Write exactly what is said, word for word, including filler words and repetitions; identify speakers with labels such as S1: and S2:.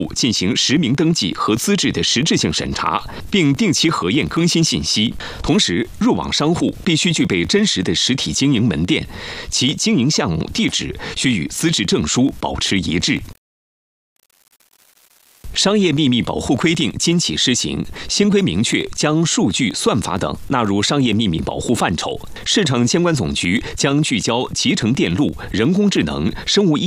S1: 进行实名登记和资质的实质性审查，并定期核验更新信息。同时，入网商户必须具备真实的实体经营门店，其经营项目、地址需与资质证书保持一致。商业秘密保护规定今起施行，新规明确将数据、算法等纳入商业秘密保护范畴。市场监管总局将聚焦集成电路、人工智能、生物医